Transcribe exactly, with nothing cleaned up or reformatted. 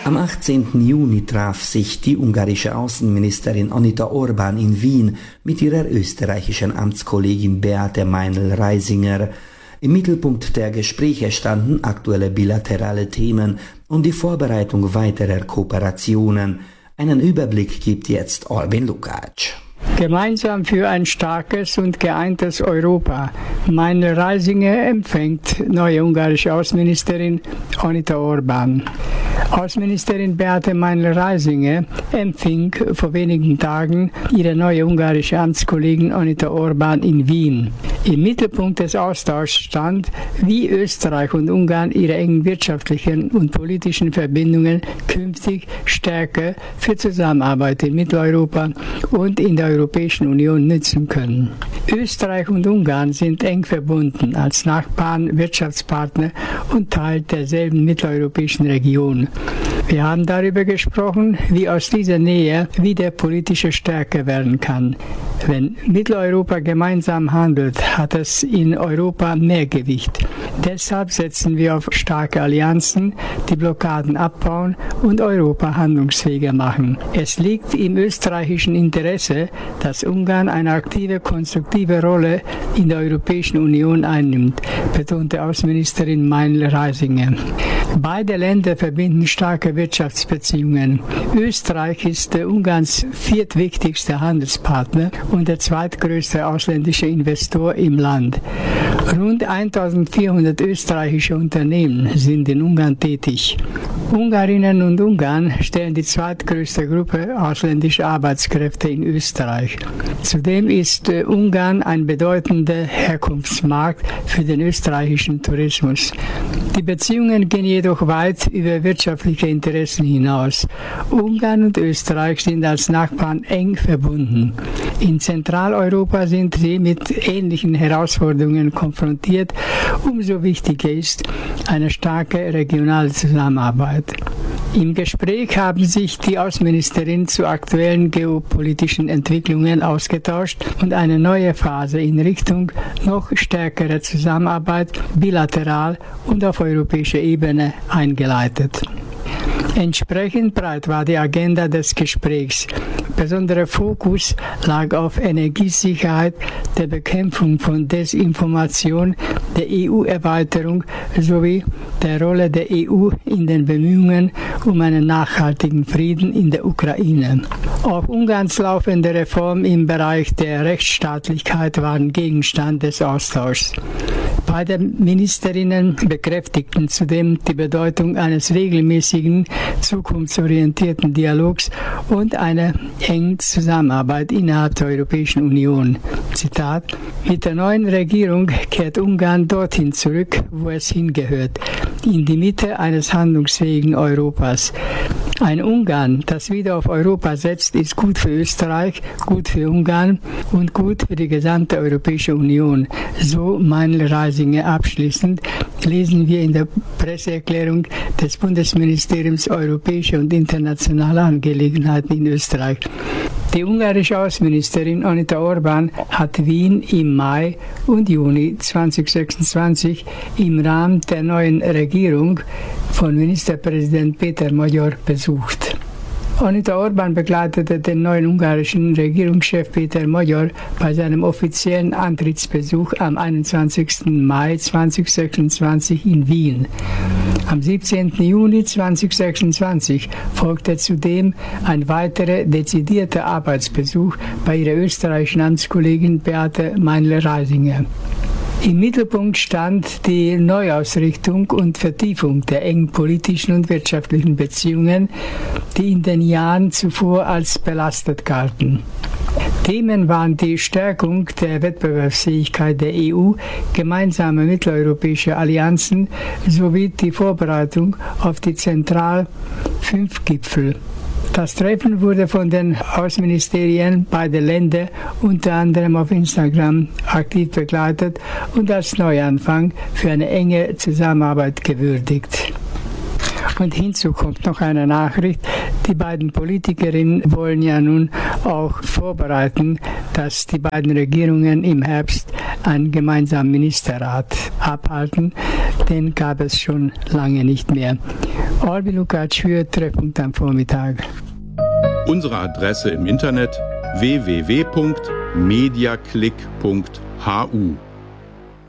Am achtzehnten Juni traf sich die ungarische Außenministerin Anita Orbán in Wien mit ihrer österreichischen Amtskollegin Beate Meinl-Reisinger. Im Mittelpunkt der Gespräche standen aktuelle bilaterale Themen und die Vorbereitung weiterer Kooperationen. Einen Überblick gibt jetzt Albin Lukács. Gemeinsam für ein starkes und geeintes Europa. Meinl-Reisinger empfängt neue ungarische Außenministerin Anita Orbán. Außenministerin Beate Meinl-Reisinger empfing vor wenigen Tagen ihre neue ungarische Amtskollegin Anita Orbán in Wien. Im Mittelpunkt des Austauschs stand, wie Österreich und Ungarn ihre engen wirtschaftlichen und politischen Verbindungen künftig stärker für Zusammenarbeit in Mitteleuropa und in der Europäischen Union nützen können. Österreich und Ungarn sind eng verbunden als Nachbarn, Wirtschaftspartner und Teil derselben mitteleuropäischen Region. Wir haben darüber gesprochen, wie aus dieser Nähe wieder politische Stärke werden kann. Wenn Mitteleuropa gemeinsam handelt, hat es in Europa mehr Gewicht. Deshalb setzen wir auf starke Allianzen, die Blockaden abbauen und Europa handlungsfähiger machen. Es liegt im österreichischen Interesse, dass Ungarn eine aktive, konstruktive Rolle in der Europäischen Union einnimmt, betonte Außenministerin Meinl-Reisinger. Beide Länder verbinden starke Wirtschaftsbeziehungen. Österreich ist Ungarns viertwichtigster Handelspartner und der zweitgrößte ausländische Investor im Land. Rund eintausendvierhundert österreichische Unternehmen sind in Ungarn tätig. Ungarinnen und Ungarn stellen die zweitgrößte Gruppe ausländischer Arbeitskräfte in Österreich. Zudem ist Ungarn ein bedeutender Herkunftsmarkt für den österreichischen Tourismus. Die Beziehungen gehen jedoch weit über wirtschaftliche Interessen hinaus. Ungarn und Österreich sind als Nachbarn eng verbunden. In Zentraleuropa sind sie mit ähnlichen Herausforderungen konfrontiert. Umso wichtiger ist eine starke regionale Zusammenarbeit. Im Gespräch haben sich die Außenministerin zu aktuellen geopolitischen Entwicklungen ausgetauscht und eine neue Phase in Richtung noch stärkerer Zusammenarbeit bilateral und auf europäischer Ebene eingeleitet. Entsprechend breit war die Agenda des Gesprächs. Besonderer Fokus lag auf Energiesicherheit, der Bekämpfung von Desinformation, der E U-Erweiterung sowie der Rolle der E U in den Bemühungen um einen nachhaltigen Frieden in der Ukraine. Auch Ungarns laufende Reformen im Bereich der Rechtsstaatlichkeit waren Gegenstand des Austauschs. Beide Ministerinnen bekräftigten zudem die Bedeutung eines regelmäßigen, zukunftsorientierten Dialogs und einer engen Zusammenarbeit innerhalb der Europäischen Union. Zitat: Mit der neuen Regierung kehrt Ungarn dorthin zurück, wo es hingehört, in die Mitte eines handlungsfähigen Europas. Ein Ungarn, das wieder auf Europa setzt, ist gut für Österreich, gut für Ungarn und gut für die gesamte Europäische Union. So Meinl-Reisinger abschließend, lesen wir in der Presseerklärung des Bundesministeriums Europäische und Internationale Angelegenheiten in Österreich. Die ungarische Außenministerin Anita Orbán hat Wien im Mai und Juni zweitausendsechsundzwanzig im Rahmen der neuen Regierung von Ministerpräsident Péter Magyar besucht. Anita Orbán begleitete den neuen ungarischen Regierungschef Péter Magyar bei seinem offiziellen Antrittsbesuch am einundzwanzigsten Mai zweitausendsechsundzwanzig in Wien. Am siebzehnten Juni zweitausendsechsundzwanzig folgte zudem ein weiterer dezidierter Arbeitsbesuch bei ihrer österreichischen Amtskollegin Beate Meinl-Reisinger. Im Mittelpunkt stand die Neuausrichtung und Vertiefung der engen politischen und wirtschaftlichen Beziehungen, die in den Jahren zuvor als belastet galten. Themen waren die Stärkung der Wettbewerbsfähigkeit der E U, gemeinsame mitteleuropäische Allianzen sowie die Vorbereitung auf die Zentral-Fünf-Gipfel. Das Treffen wurde von den Außenministerien beider Länder unter anderem auf Instagram aktiv begleitet und als Neuanfang für eine enge Zusammenarbeit gewürdigt. Und hinzu kommt noch eine Nachricht. Die beiden Politikerinnen wollen ja nun auch vorbereiten, dass die beiden Regierungen im Herbst einen gemeinsamen Ministerrat abhalten. Den gab es schon lange nicht mehr. Albi Lukács für Treffpunkt am Vormittag. Unsere Adresse im Internet w w w punkt mediaclick punkt h u.